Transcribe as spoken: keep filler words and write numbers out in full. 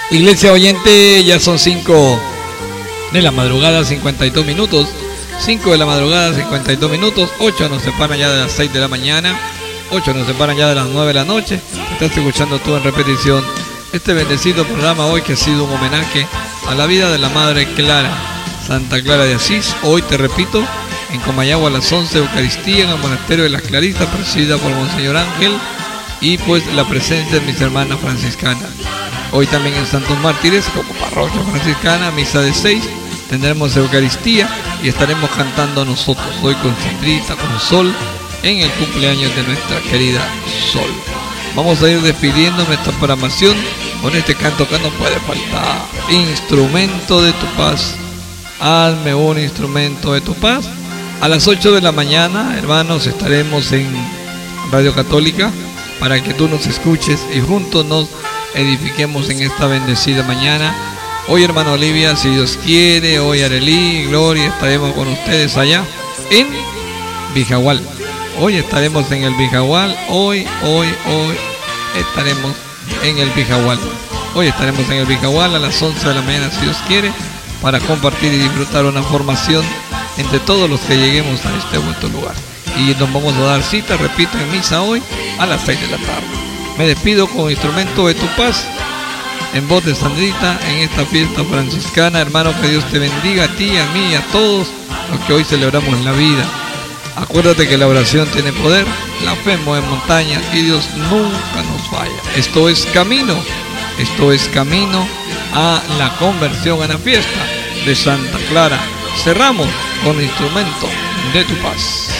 Iglesia oyente, ya son cinco de la madrugada, cincuenta y dos minutos. cinco de la madrugada, cincuenta y dos minutos. ocho nos separan ya de las seis de la mañana. ocho nos separan ya de las nueve de la noche. Estás escuchando tú en repetición este bendecido programa hoy, que ha sido un homenaje a la vida de la Madre Clara, Santa Clara de Asís. Hoy, te repito, en Comayagua a las once, Eucaristía en el Monasterio de las Clarisas, presidida por Monseñor Ángel, y pues la presencia de mis hermanas franciscanas. Hoy también en Santos Mártires, como parroquia franciscana, misa de seis, tendremos Eucaristía y estaremos cantando nosotros hoy con Citrita, con Sol, en el cumpleaños de nuestra querida Sol. Vamos a ir despidiendo nuestra programación con este canto que no puede faltar: Instrumento de tu paz. Hazme un instrumento de tu paz. A las ocho de la mañana, hermanos, estaremos en Radio Católica para que tú nos escuches y juntos nos edifiquemos en esta bendecida mañana. Hoy, hermano Olivia, si Dios quiere, hoy Arelí, Gloria, estaremos con ustedes allá en Vijagual. Hoy estaremos en el Vijagual, hoy, hoy, hoy estaremos en el Vijagual. Hoy estaremos en el Vijagual a las once de la mañana, si Dios quiere, para compartir y disfrutar una formación entre todos los que lleguemos a este bonito lugar. Y nos vamos a dar cita, repito, en misa hoy a las seis de la tarde. Me despido con Instrumento de tu paz, en voz de Sandrita, en esta fiesta franciscana. Hermano, que Dios te bendiga a ti, a mí y a todos los que hoy celebramos la vida. Acuérdate que la oración tiene poder, la fe mueve montañas y Dios nunca nos falla. Esto es camino, esto es camino a la conversión, a la fiesta de Santa Clara. Cerramos con Instrumento de tu paz.